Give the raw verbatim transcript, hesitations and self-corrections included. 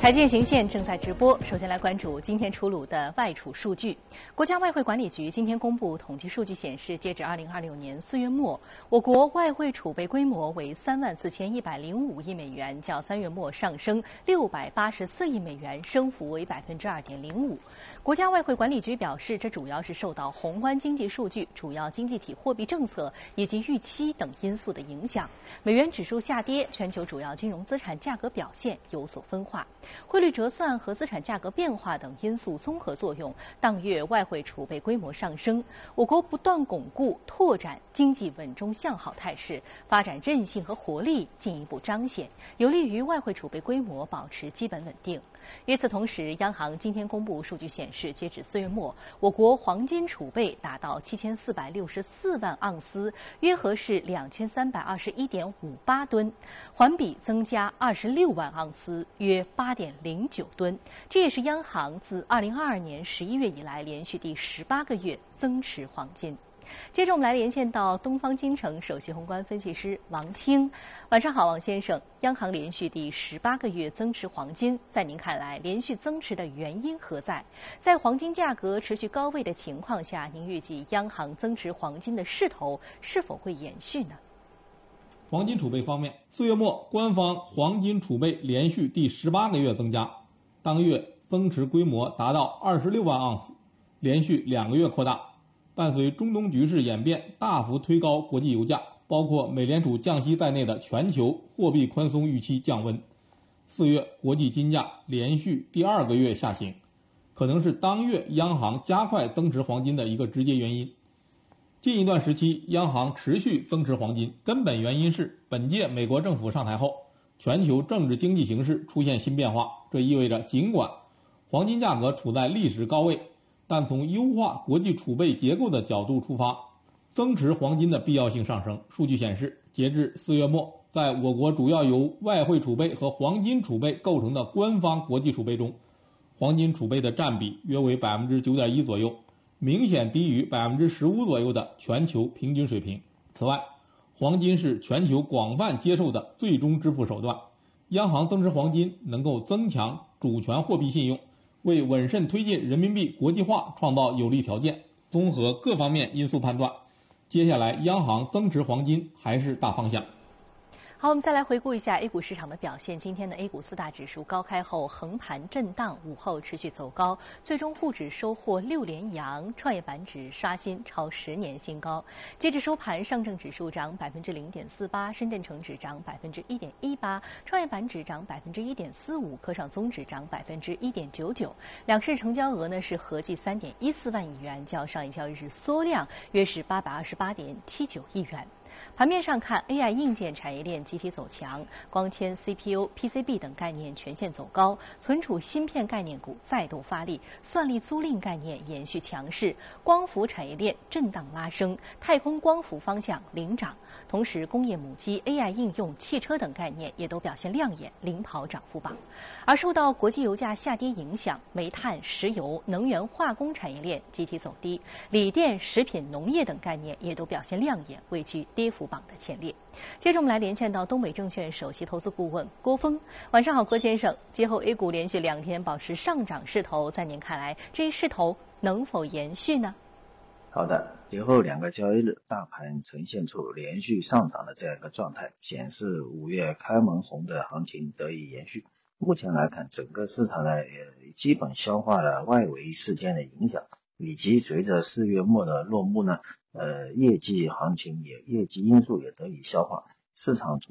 财经行线正在直播，首先来关注今天出炉的外储数据。国家外汇管理局今天公布统计数据显示，截至二零二六年四月末，我国外汇储备规模为三万四千一百零五亿美元，较三月末上升六百八十四亿美元，升幅为百分之二点零五。国家外汇管理局表示，这主要是受到宏观经济数据、主要经济体货币政策以及预期等因素的影响。美元指数下跌，全球主要金融资产价格表现有所分化。汇率折算和资产价格变化等因素综合作用，当月外汇储备规模上升。我国不断巩固、拓展经济稳中向好态势，发展韧性和活力进一步彰显，有利于外汇储备规模保持基本稳定。与此同时，央行今天公布数据显示，截止四月末，我国黄金储备达到七千四百六十四万盎司，约合是两千三百二十一点五八吨，环比增加二十六万盎司，约八点零九吨。这也是央行自二零二二年十一月以来连续第十八个月增持黄金。接着我们来连线到东方金城首席宏观分析师王清。晚上好，王先生。央行连续第十八个月增持黄金，在您看来，连续增持的原因何在？在黄金价格持续高位的情况下，您预计央行增持黄金的势头是否会延续呢？ 黄金储备方面，四月末官方黄金储备连续第十八个月增加，当月增持规模达到二十六万盎司，连续两个月扩大。伴随中东局势演变，大幅推高国际油价，包括美联储降息在内的全球货币宽松预期降温。四月国际金价连续第二个月下行，可能是当月央行加快增持黄金的一个直接原因。近一段时期，央行持续增持黄金，根本原因是本届美国政府上台后，全球政治经济形势出现新变化。这意味着尽管黄金价格处在历史高位，但从优化国际储备结构的角度出发，增持黄金的必要性上升。数据显示，截至四月末，在我国主要由外汇储备和黄金储备构成的官方国际储备中，黄金储备的占比约为 百分之九点一 左右，明显低于 百分之十五 左右的全球平均水平。此外，黄金是全球广泛接受的最终支付手段，央行增持黄金能够增强主权货币信用，为稳慎推进人民币国际化创造有利条件。综合各方面因素判断，接下来央行增持黄金还是大方向。 好，我们再来回顾一下 A 股市场的表现。今天的 A 股四大指数高开后横盘震荡，午后持续走高，最终沪指收获六连阳，创业板指刷新超十年新高。截至收盘，上证指数涨百分之零点四八，深圳成指涨百分之一点一八，创业板指涨百分之一点四五，科创综指涨百分之一点九九。两市成交额呢是合计三点一四万亿元，较上一交易日缩量约是八百二十八点七九亿元。盘面上看 ，A I 硬件产业链集体走强，光纤、C P U、P C B 等概念全线走高，存储芯片概念股再度发力，算力租赁概念延续强势，光伏产业链震荡拉升，太空光伏方向领涨。同时，工业母机、A I 应用、汽车等概念也都表现亮眼，领跑涨幅榜。而受到国际油价下跌影响，煤炭、石油、能源化工产业链集体走低，锂电、食品、农业等概念也都表现亮眼，位居跌幅榜的前列。接着我们来连线到东北证券首席投资顾问郭峰。晚上好，郭先生。节后 A 股连续两天保持上涨势头，在您看来，这一势头能否延续呢？ 好的，节后两个交易日，大盘呈现出连续上涨的这样一个状态，显示五月开门红的行情得以延续。目前来看，整个市场呢也基本消化了外围事件的影响，以及随着四月末的落幕呢，呃，业绩行情也业绩因素也得以消化，市场